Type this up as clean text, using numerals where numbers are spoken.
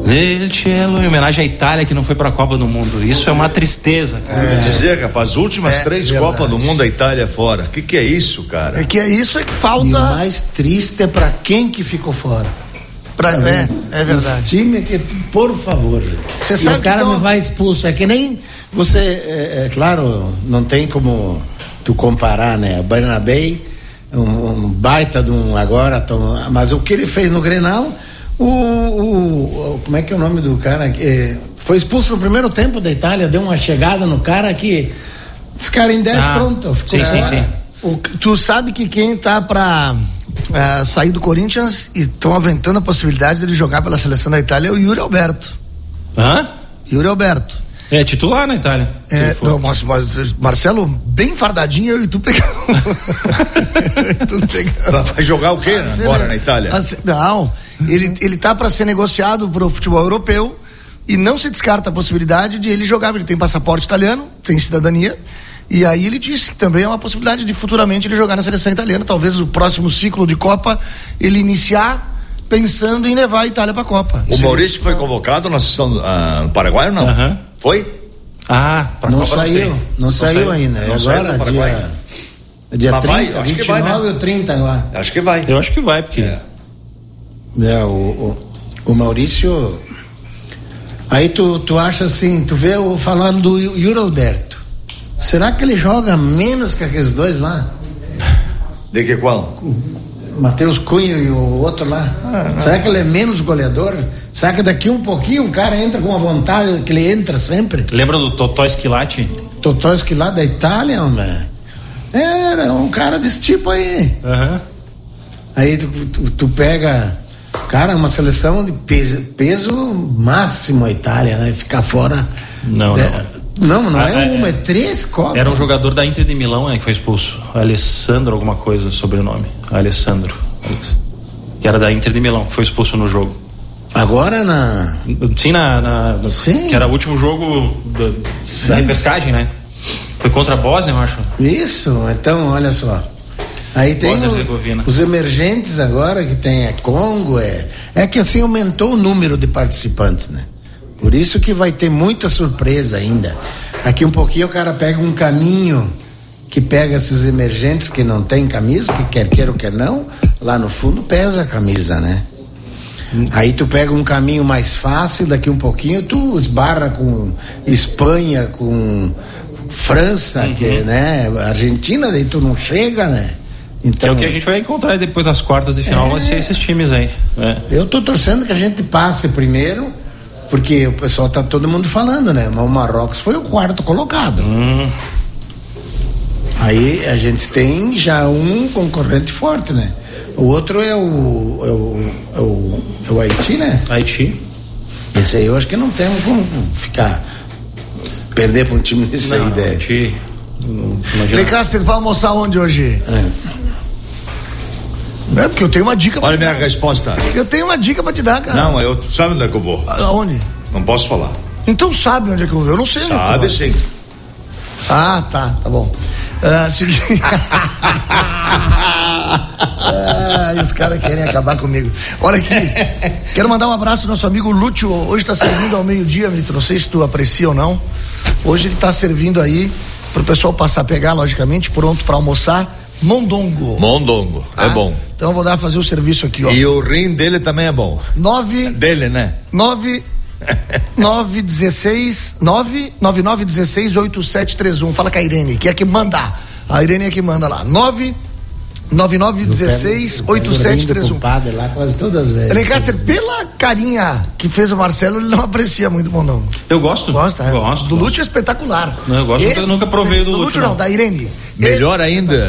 Nel cielo, em homenagem à Itália que não foi pra Copa do Mundo. Isso é uma tristeza, cara. Eu dizer, rapaz, as últimas 3 Copas do Mundo a Itália fora. Que é isso, cara? É que falta. E o mais triste é pra quem que ficou fora. É verdade. Os time que, por favor. Você sabe o cara que não vai expulso. É que nem você, claro, não tem como tu comparar, né? O Bernabéu, um baita de um agora, mas o que ele fez no Grenal, como é que é o nome do cara? Foi expulso no primeiro tempo da Itália, deu uma chegada no cara que ficaram em 10 pronto. Sim. Tu sabe que quem tá pra sair do Corinthians e estão aventando a possibilidade de ele jogar pela seleção da Itália é o Yuri Alberto. Hã? Yuri Alberto. É titular na Itália. Marcelo, bem fardadinho, eu e tu pegamos. Vai jogar o quê agora na Itália? Não, ele tá para ser negociado pro futebol europeu e não se descarta a possibilidade de ele jogar. Ele tem passaporte italiano, tem cidadania. E aí ele disse que também é uma possibilidade de futuramente ele jogar na seleção italiana. Talvez o próximo ciclo de Copa ele iniciar pensando em levar a Itália para a Copa. O Maurício foi convocado na seleção no Paraguai ou não? Uhum. Foi? Pra não Copa saiu. Não saiu ainda. Não agora dia 30, vai, acho 29 que vai, né? ou 30 agora. Acho que vai. Eu acho que vai, porque o Maurício. Aí tu acha assim, tu vê falando do Yuri Alberto. Será que ele joga menos que aqueles dois lá? De que qual? Matheus Cunha e o outro lá. Será que ele é menos goleador? Será que daqui um pouquinho o cara entra com a vontade que ele entra sempre? Lembra do Totò Schilacci? Totò Schilacci da Itália, homem. Era um cara desse tipo aí. Aí tu pega, cara, uma seleção de peso máximo a Itália, né? Ficar fora. Não é 3 Copas. Era um jogador da Inter de Milão, né, que foi expulso. Alessandro, alguma coisa, sobrenome. Alessandro. Que era da Inter de Milão, que foi expulso no jogo. Agora Sim, Sim. Que era o último jogo da repescagem, né? Foi contra a Bósnia, eu acho. Isso, então, olha só. Aí tem os emergentes agora, que tem Congo, é que assim aumentou o número de participantes, né? Por isso que vai ter muita surpresa ainda. Aqui um pouquinho o cara pega um caminho que pega esses emergentes que não tem camisa, que quer queira ou quer não, lá no fundo pesa a camisa, né? Aí tu pega um caminho mais fácil, daqui um pouquinho tu esbarra com Espanha, com França, que, né? Argentina, daí tu não chega, né? Então, que é o que a gente vai encontrar depois das quartas de final, vai ser esses times aí. Eu tô torcendo que a gente passe primeiro, porque o pessoal tá todo mundo falando, né? Mas o Marrocos foi o 4º colocado. Aí a gente tem já um concorrente forte, né? O outro é o Haiti, né? Haiti. Esse aí eu acho que não temos como perder para um time desse aí, ideia. Haiti. Leicester, vai almoçar onde hoje? Porque eu tenho uma dica. Olha a minha resposta. Eu tenho uma dica pra te dar, cara. Não, eu sabe onde é que eu vou? Aonde? Não posso falar. Então sabe onde é que eu vou? Eu não sei. Sabe sim. Tá bom. Seguinte. Os caras querem acabar comigo. Olha aqui, quero mandar um abraço ao nosso amigo Lúcio. Hoje está servindo ao meio-dia, Vitor. Não sei se tu aprecia ou não. Hoje ele está servindo aí pro pessoal passar a pegar, logicamente, pronto para almoçar. Mondongo, é bom. Então eu vou fazer o serviço aqui, ó. E o rim dele também é bom. Dele, né? 9916-8731. Fala com a Irene, que é que manda. A Irene é que manda lá. 9916-8731. lá quase todas as vezes. Leicester, pela carinha que fez o Marcelo, ele não aprecia muito o Mondongo. Eu gosto. Gosta, Gosto. Do Lúcio é espetacular. Não, eu gosto, eu nunca provei do Lúcio. Não, da Irene. Melhor ainda.